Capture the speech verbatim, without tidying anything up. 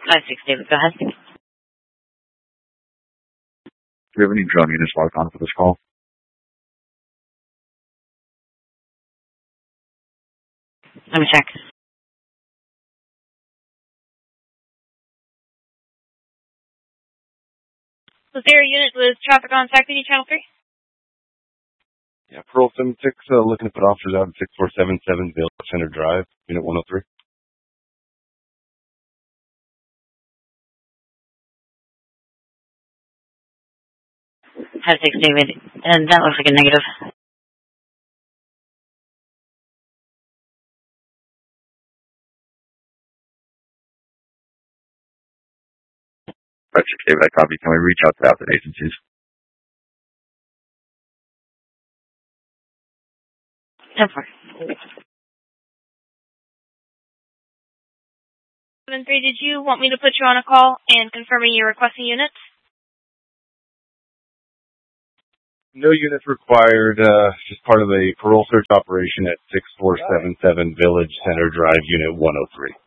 five six David, go ahead. Do you have any drone units logged on for this call? Let me check. Was there a unit with traffic on Sac P D Channel three? Yeah, Pearl seven six, uh, looking to put officers out in six four seven seven Village Center Drive, Unit one oh three. five six David, and that looks like a negative. five six David, I copy. Can we reach out to the outfit agencies? ten four. seven three, did you want me to put you on a call and confirming you're requesting units? No units required, uh, just part of a parole search operation at six four seven seven Village Center Drive, Unit one oh three.